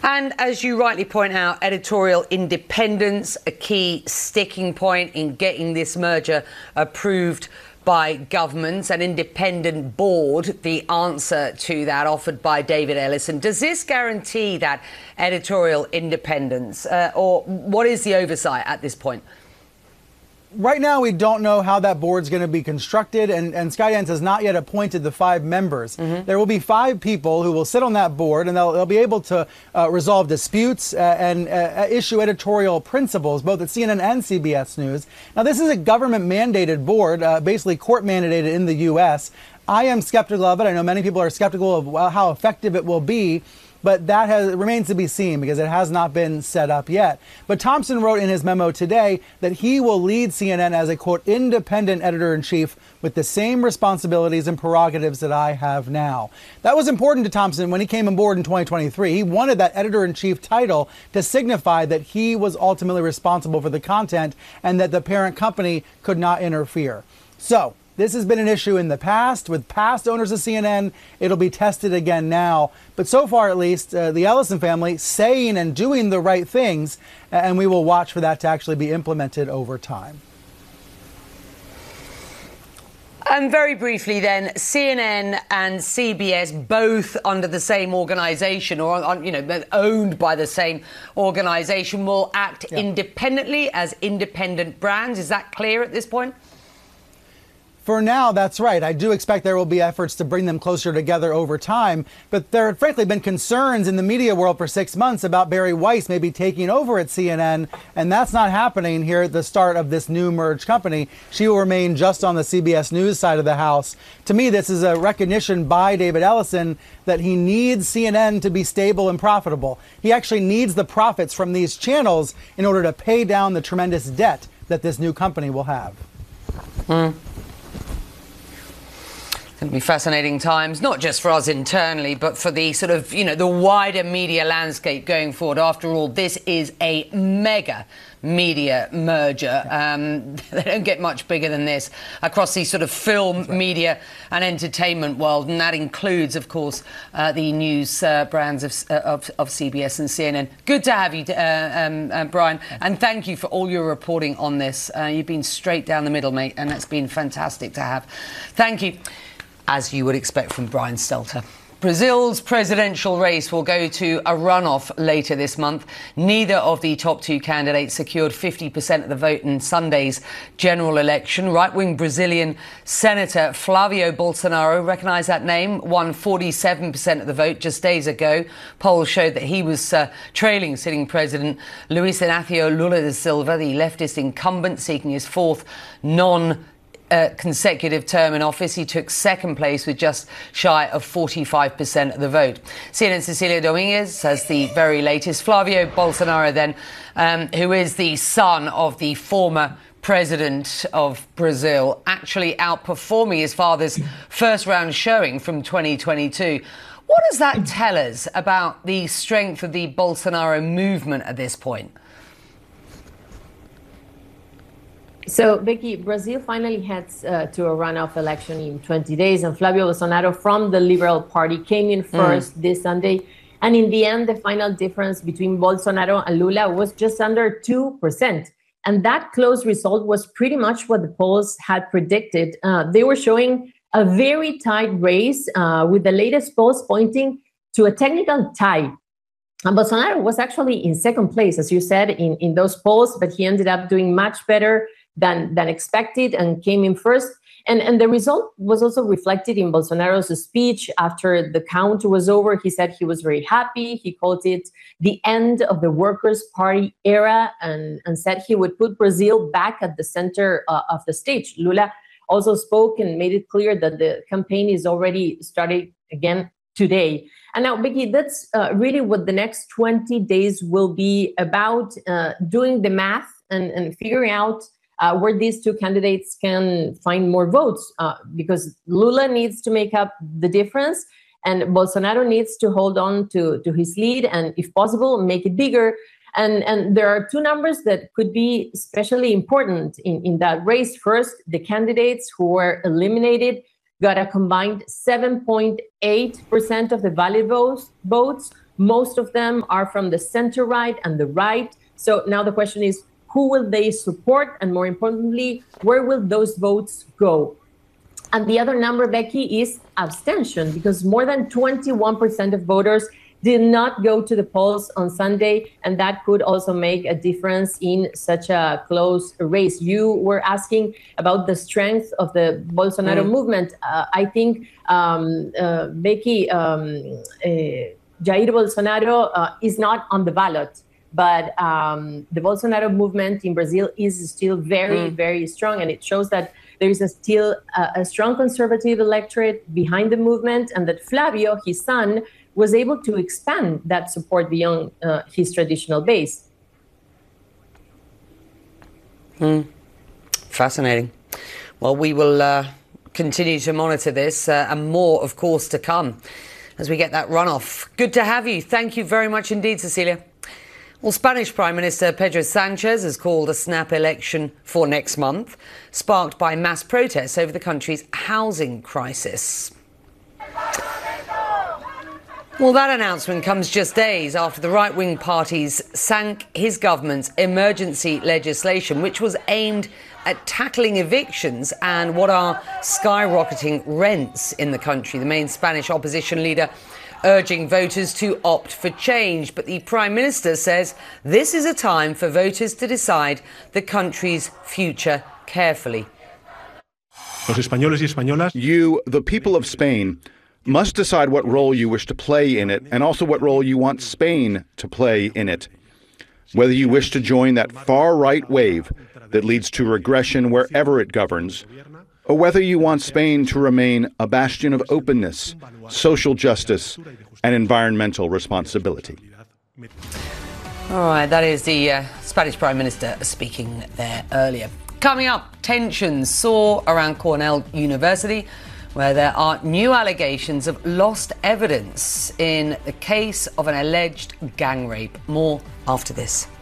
And as you rightly point out, editorial independence, a key sticking point in getting this merger approved by governments, an independent board, the answer to that offered by David Ellison. Does this guarantee that editorial independence, or what is the oversight at this point? Right now, we don't know how that board's going to be constructed, and Skydance has not yet appointed the 5 members. There will be 5 people who will sit on that board, and they'll be able to resolve disputes and issue editorial principles, both at CNN and CBS News. Now, this is a government-mandated board, basically court-mandated in the U.S. I am skeptical of it. I know many people are skeptical of how effective it will be. But that remains to be seen because it has not been set up yet. But Thompson wrote in his memo today that he will lead CNN as a, quote, independent editor-in-chief with the same responsibilities and prerogatives that I have now. That was important to Thompson when he came on board in 2023. He wanted that editor-in-chief title to signify that he was ultimately responsible for the content and that the parent company could not interfere. So this has been an issue in the past with past owners of CNN. It'll be tested again now. But so far, at least, the Ellison family saying and doing the right things, and we will watch for that to actually be implemented over time. And very briefly then, CNN and CBS, both under the same organisation or, owned by the same organisation, will act independently as independent brands. Is that clear at this point? For now, that's right. I do expect there will be efforts to bring them closer together over time. But there have frankly been concerns in the media world for 6 months about Bari Weiss maybe taking over at CNN. And that's not happening here at the start of this new merged company. She will remain just on the CBS News side of the house. To me, this is a recognition by David Ellison that he needs CNN to be stable and profitable. He actually needs the profits from these channels in order to pay down the tremendous debt that this new company will have. Going to be fascinating times, not just for us internally, but for the sort of, the wider media landscape going forward. After all, this is a mega media merger. They don't get much bigger than this across the sort of film, media and entertainment world. And that includes, of course, the news brands of CBS and CNN. Good to have you, Brian. And thank you for all your reporting on this. You've been straight down the middle, mate, and it's been fantastic to have. Thank you. As you would expect from Brian Stelter. Brazil's presidential race will go to a runoff later this month. Neither of the top 2 candidates secured 50% of the vote in Sunday's general election. Right-wing Brazilian Senator Flavio Bolsonaro, recognise that name, won 47% of the vote just days ago. Polls showed that he was trailing sitting President Luiz Inácio Lula da Silva, the leftist incumbent seeking his 4th consecutive term in office. He took 2nd place with just shy of 45% of the vote. CNN's Cecilia Dominguez has the very latest. Flavio Bolsonaro then, who is the son of the former president of Brazil, actually outperforming his father's first round showing from 2022. What does that tell us about the strength of the Bolsonaro movement at this point? So, Becky, Brazil finally heads to a runoff election in 20 days, and Flavio Bolsonaro from the Liberal Party came in first this Sunday. And in the end, the final difference between Bolsonaro and Lula was just under 2%. And that close result was pretty much what the polls had predicted. They were showing a very tight race, with the latest polls pointing to a technical tie. And Bolsonaro was actually in 2nd place, as you said, in those polls, but he ended up doing much better than expected and came in first. And the result was also reflected in Bolsonaro's speech after the count was over. He said he was very happy. He called it the end of the Workers' Party era and said he would put Brazil back at the center of the stage. Lula also spoke and made it clear that the campaign is already started again today. And now, Becky, that's really what the next 20 days will be about, doing the math and figuring out where these 2 candidates can find more votes, because Lula needs to make up the difference and Bolsonaro needs to hold on to his lead and, if possible, make it bigger. And there are 2 numbers that could be especially important in that race. First, the candidates who were eliminated got a combined 7.8% of the valid votes, Most of them are from the center right and the right. So now the question is, who will they support? And more importantly, where will those votes go? And the other number, Becky, is abstention, because more than 21% of voters did not go to the polls on Sunday, and that could also make a difference in such a close race. You were asking about the strength of the Bolsonaro movement. I think, Becky, Jair Bolsonaro is not on the ballot, but the Bolsonaro movement in Brazil is still very, very strong, and it shows that there is still a strong conservative electorate behind the movement, and that Flavio, his son, was able to expand that support beyond his traditional base. Fascinating. Well, we will continue to monitor this and more, of course, to come as we get that runoff. Good to have you. Thank you very much indeed, Cecilia. Well, Spanish Prime Minister Pedro Sanchez has called a snap election for next month, sparked by mass protests over the country's housing crisis. Well, that announcement comes just days after the right-wing parties sank his government's emergency legislation, which was aimed at tackling evictions and what are skyrocketing rents in the country. The main Spanish opposition leader urging voters to opt for change. But the Prime Minister says this is a time for voters to decide the country's future carefully. You, the people of Spain, must decide what role you wish to play in it, and also what role you want Spain to play in it. Whether you wish to join that far-right wave that leads to regression wherever it governs, or whether you want Spain to remain a bastion of openness, social justice, and environmental responsibility. All right, that is the Spanish Prime Minister speaking there earlier. Coming up, tensions soar around Cornell University, where there are new allegations of lost evidence in the case of an alleged gang rape. More after this.